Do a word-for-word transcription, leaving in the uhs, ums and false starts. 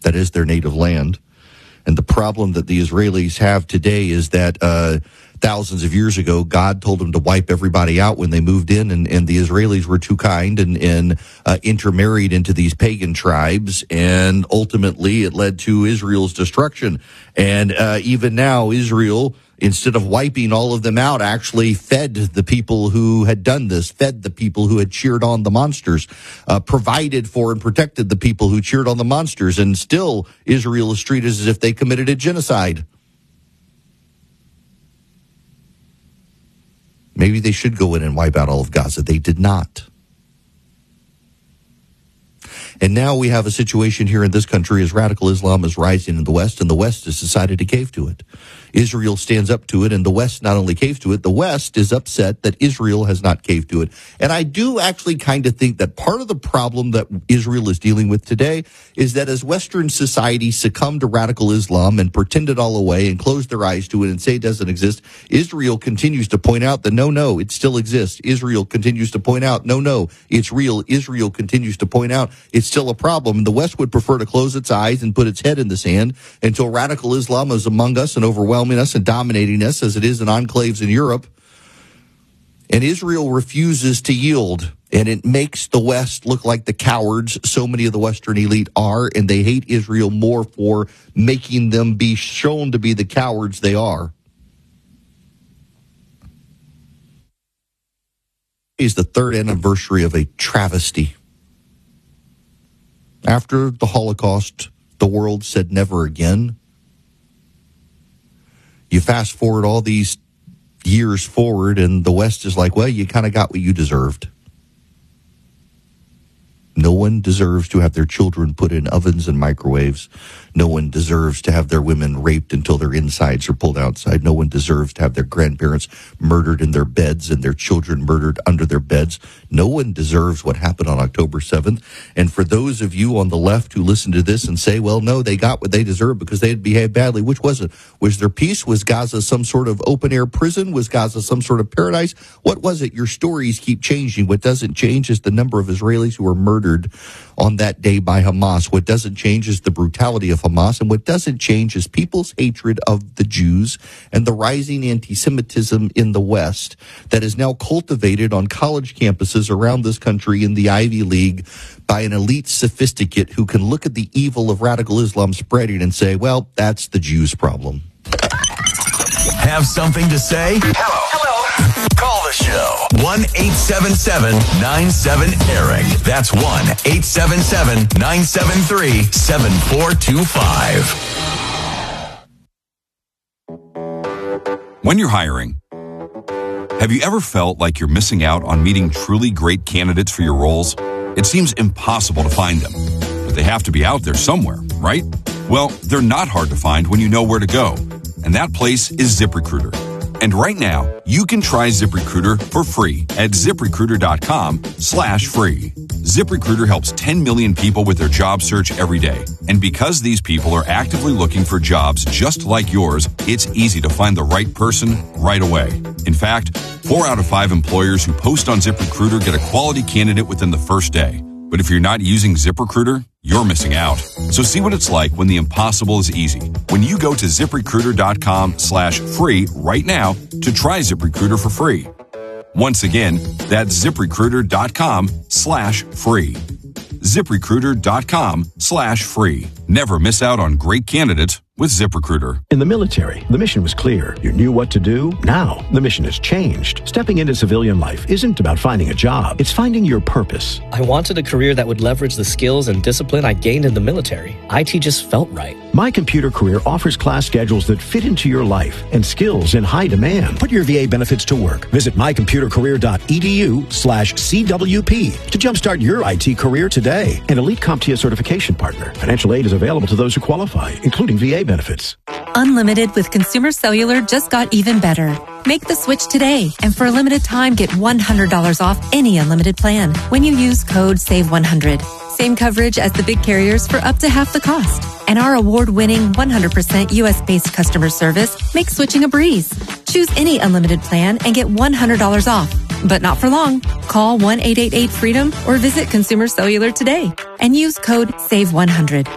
That is their native land. And the problem that the Israelis have today is that uh, thousands of years ago, God told them to wipe everybody out when they moved in, and, and the Israelis were too kind and, and uh, intermarried into these pagan tribes, and ultimately it led to Israel's destruction. And uh, even now, Israel, instead of wiping all of them out, actually fed the people who had done this, fed the people who had cheered on the monsters, uh, provided for and protected the people who cheered on the monsters, and still Israel is treated as if they committed a genocide. Maybe they should go in and wipe out all of Gaza. They did not. And now we have a situation here in this country as radical Islam is rising in the West, and the West has decided to cave to it. Israel stands up to it, and the West not only caves to it, the West is upset that Israel has not caved to it. And I do actually kind of think that part of the problem that Israel is dealing with today is that as Western society succumbed to radical Islam and pretend it all away and close their eyes to it and say it doesn't exist, Israel continues to point out that no, no, it still exists. Israel continues to point out, no, no, it's real. Israel continues to point out it's still a problem. And the West would prefer to close its eyes and put its head in the sand until radical Islam is among us and overwhelming us and dominating us as it is in enclaves in Europe. And Israel refuses to yield, and it makes the West look like the cowards so many of the Western elite are, and they hate Israel more for making them be shown to be the cowards they are. Is the third anniversary of a travesty. After the Holocaust, the world said never again. You fast forward all these years forward, and the West is like, well, you kind of got what you deserved. No one deserves to have their children put in ovens and microwaves. No one deserves to have their women raped until their insides are pulled outside. No one deserves to have their grandparents murdered in their beds and their children murdered under their beds. No one deserves what happened on October seventh. And for those of you on the left who listen to this and say, well, no, they got what they deserved because they had behaved badly, which was it? Was there peace? Was Gaza some sort of open-air prison? Was Gaza some sort of paradise? What was it? Your stories keep changing. What doesn't change is the number of Israelis who were murdered on that day by Hamas. What doesn't change is the brutality of Hamas, and what doesn't change is people's hatred of the Jews and the rising anti-Semitism in the West that is now cultivated on college campuses around this country in the Ivy League by an elite sophisticate who can look at the evil of radical Islam spreading and say, well, that's the Jews' problem. Have something to say? Hello. Hello. Call the show. one eight seven seven nine seven Eric. That's one eight seven seven nine seven three seven four two five. When you're hiring, have you ever felt like you're missing out on meeting truly great candidates for your roles? It seems impossible to find them, but they have to be out there somewhere, right? Well, they're not hard to find when you know where to go, and that place is ZipRecruiter. And right now, you can try ZipRecruiter for free at ZipRecruiter.com slash free. ZipRecruiter helps ten million people with their job search every day. And because these people are actively looking for jobs just like yours, it's easy to find the right person right away. In fact, four out of five employers who post on ZipRecruiter get a quality candidate within the first day. But if you're not using ZipRecruiter, you're missing out. So see what it's like when the impossible is easy. When you go to ZipRecruiter.com slash free right now to try ZipRecruiter for free. Once again, that's ZipRecruiter.com slash free. ZipRecruiter.com slash free. Never miss out on great candidates with ZipRecruiter. In the military, the mission was clear. You knew what to do. Now, the mission has changed. Stepping into civilian life isn't about finding a job. It's finding your purpose. I wanted a career that would leverage the skills and discipline I gained in the military. I T just felt right. My Computer Career offers class schedules that fit into your life and skills in high demand. Put your V A benefits to work. Visit mycomputercareer.edu slash CWP to jumpstart your I T career today. An elite CompTIA certification partner. Financial aid is available to those who qualify, including V A benefits. Unlimited with Consumer Cellular just got even better. Make the switch today, and for a limited time, get one hundred dollars off any unlimited plan when you use code save one hundred. Same coverage as the big carriers for up to half the cost. And our award-winning one hundred percent U S-based customer service makes switching a breeze. Choose any unlimited plan and get one hundred dollars off. But not for long. Call one eight eight eight freedom or visit Consumer Cellular today and use code save one hundred.